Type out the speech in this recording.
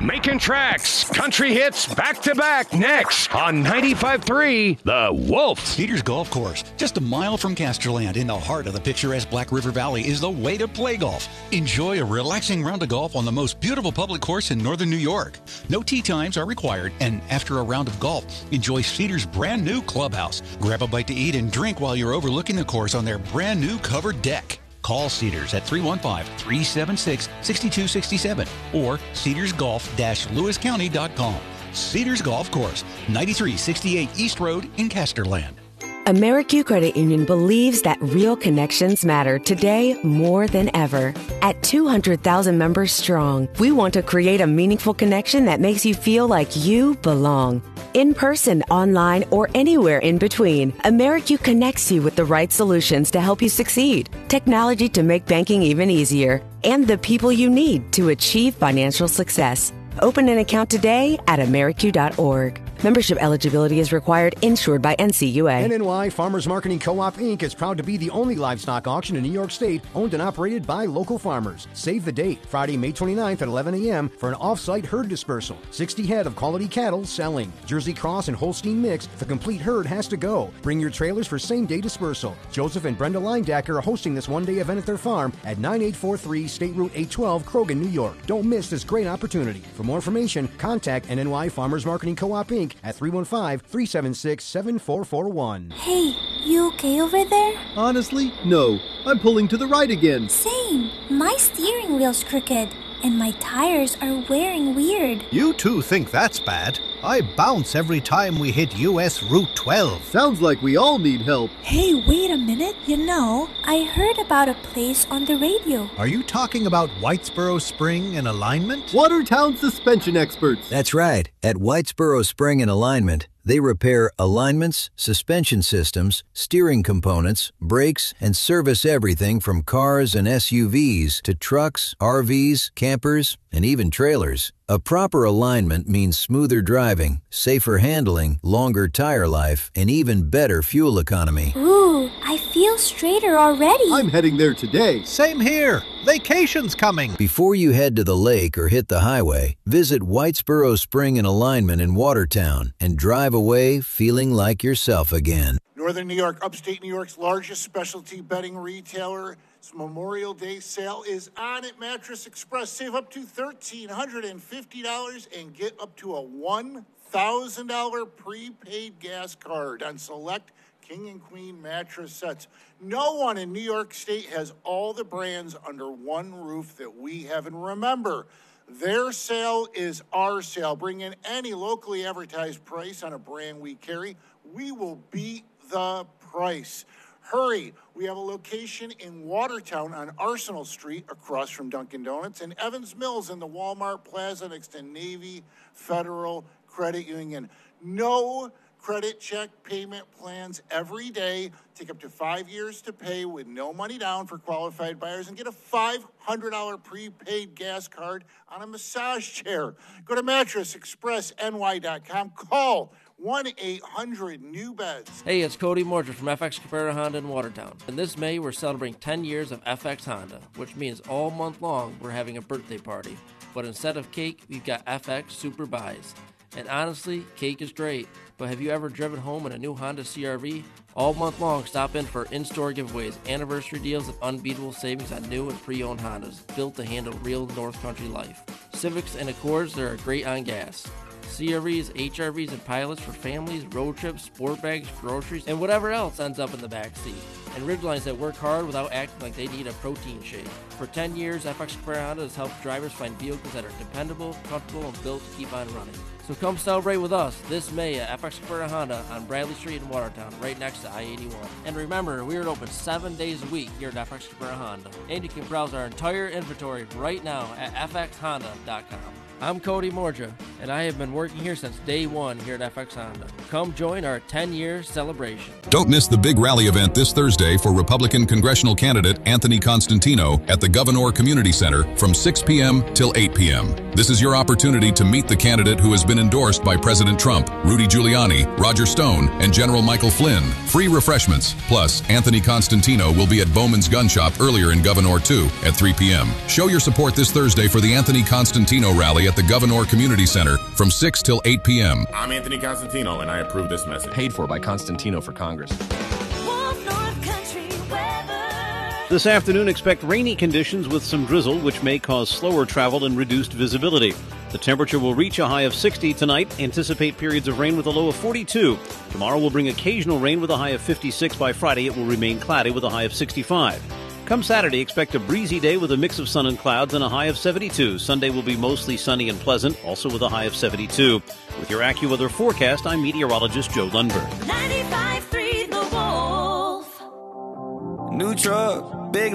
Making tracks, country hits back to back next on 95.3 The Wolf. Cedars Golf Course, just a mile from Casterland in the heart of the picturesque Black River Valley, is the way to play golf. Enjoy a relaxing round of golf on the most beautiful public course in northern New York. No tee times are required, and after a round of golf, enjoy Cedars' brand new clubhouse. Grab a bite to eat and drink while you're overlooking the course on their brand new covered deck. Call Cedars at 315-376-6267 or cedarsgolf-lewiscounty.com. Cedars Golf Course, 9368 East Road in Casterland. AmeriQ Credit Union believes that real connections matter today more than ever. At 200,000 members strong, we want to create a meaningful connection that makes you feel like you belong. In person, online, or anywhere in between, AmeriQ connects you with the right solutions to help you succeed, technology to make banking even easier, and the people you need to achieve financial success. Open an account today at ameriq.org. Membership eligibility is required, insured by NCUA. NNY Farmers Marketing Co-op, Inc. is proud to be the only livestock auction in New York State owned and operated by local farmers. Save the date, Friday, May 29th at 11 a.m. for an off-site herd dispersal. 60 head of quality cattle selling. Jersey Cross and Holstein mix. The complete herd has to go. Bring your trailers for same-day dispersal. Joseph and Brenda Leindacker are hosting this one-day event at their farm at 9843 State Route 812, Krogan, New York. Don't miss this great opportunity. For more information, contact NNY Farmers Marketing Co-op, Inc. at 315-376-7441. Hey, you okay over there? Honestly, no. I'm pulling to the right again. Same. My steering wheel's crooked, and my tires are wearing weird. You two think that's bad. I bounce every time we hit US Route 12. Sounds like we all need help. Hey, wait a minute. You know, I heard about a place on the radio. Are you talking about Whitesboro Spring and Alignment? Watertown suspension experts. That's right. At Whitesboro Spring and Alignment, they repair alignments, suspension systems, steering components, brakes, and service everything from cars and SUVs to trucks, RVs, campers, and even trailers. A proper alignment means smoother driving, safer handling, longer tire life, and even better fuel economy. Ooh, I feel straighter already. I'm heading there today. Same here. Vacation's coming. Before you head to the lake or hit the highway, visit Whitesboro Spring and Alignment in Watertown and drive away feeling like yourself again. Northern New York, upstate New York's largest specialty bedding retailer. Memorial Day sale is on at Mattress Express. Save up to $1,350 and get up to a $1,000 prepaid gas card on select King and Queen mattress sets. No one in New York State has all the brands under one roof that we have. And remember, their sale is our sale. Bring in any locally advertised price on a brand we carry. We will beat the price. Hurry, we have a location in Watertown on Arsenal Street across from Dunkin' Donuts and Evans Mills in the Walmart Plaza next to Navy Federal Credit Union. No credit check payment plans every day. Take up to 5 years to pay with no money down for qualified buyers and get a $500 prepaid gas card on a massage chair. Go to mattressexpressny.com. Call 1-800-NEW-BEDS. Hey, it's Cody Morger from FX Cabrera Honda in Watertown. And this May, we're celebrating 10 years of FX Honda, which means all month long we're having a birthday party. But instead of cake, we've got FX Super Buys. And honestly, cake is great, but have you ever driven home in a new Honda CR-V? All month long, stop in for in-store giveaways, anniversary deals, and unbeatable savings on new and pre-owned Hondas, built to handle real North Country life. Civics and Accords, they're great on gas. CRVs, HRVs, and pilots for families, road trips, sport bags, groceries, and whatever else ends up in the back seat. And Ridgelines that work hard without acting like they need a protein shake. For 10 years, FX Cabrera Honda has helped drivers find vehicles that are dependable, comfortable, and built to keep on running. So come celebrate with us this May at FX Cabrera Honda on Bradley Street in Watertown, right next to I-81. And remember, we are open 7 days a week here at FX Cabrera Honda. And you can browse our entire inventory right now at fxhonda.com. I'm Cody Morja. and I have been working here since day one here at FX Honda. Come join our 10-year celebration. Don't miss the big rally event this Thursday for Republican congressional candidate Anthony Constantino at the Gouverneur Community Center from 6 p.m. till 8 p.m. This is your opportunity to meet the candidate who has been endorsed by President Trump, Rudy Giuliani, Roger Stone, and General Michael Flynn. Free refreshments. Plus, Anthony Constantino will be at Bowman's Gun Shop earlier in Gouverneur 2 at 3 p.m. Show your support this Thursday for the Anthony Constantino rally at the Gouverneur Community Center from 6 till 8 p.m. I'm Anthony Constantino, and I approve this message. Paid for by Constantino for Congress. This afternoon, expect rainy conditions with some drizzle, which may cause slower travel and reduced visibility. The temperature will reach a high of 60 tonight. Anticipate periods of rain with a low of 42. Tomorrow will bring occasional rain with a high of 56. By Friday, it will remain cloudy with a high of 65. Come Saturday, expect a breezy day with a mix of sun and clouds and a high of 72. Sunday will be mostly sunny and pleasant, also with a high of 72. With your AccuWeather forecast, I'm meteorologist Joe Lundberg. 95.3 The Wolf. New truck, big